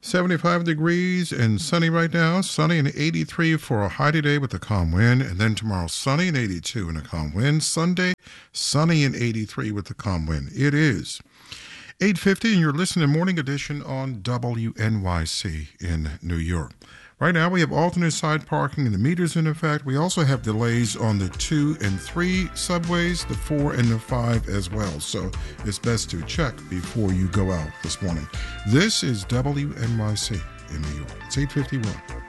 75 degrees and sunny right now. Sunny and 83 for a high today with a calm wind. And then tomorrow, sunny and 82 and a calm wind. Sunday, sunny and 83 with a calm wind. It is 8:50 and you're listening to Morning Edition on WNYC in New York. Right now, we have alternate side parking and the meters in effect. We also have delays on the 2 and 3 subways, the 4 and the 5 as well. So it's best to check before you go out this morning. This is WNYC in New York. It's 8:51.